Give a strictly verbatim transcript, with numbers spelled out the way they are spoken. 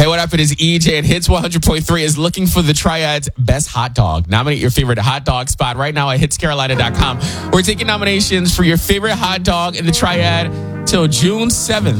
Hey, what up? It is E J, and Hits one hundred point three is looking for the Triad's best hot dog. Nominate your favorite hot dog spot right now at hits carolina dot com. We're taking nominations for your favorite hot dog in the Triad till June seventh.